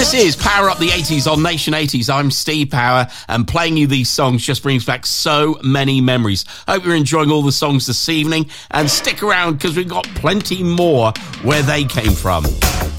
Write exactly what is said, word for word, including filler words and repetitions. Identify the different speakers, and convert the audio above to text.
Speaker 1: This is Power Up the eighties on Nation eighties. I'm Steve Power, and playing you these songs just brings back so many memories. Hope you're enjoying all the songs this evening, and stick around because we've got plenty more where they came from.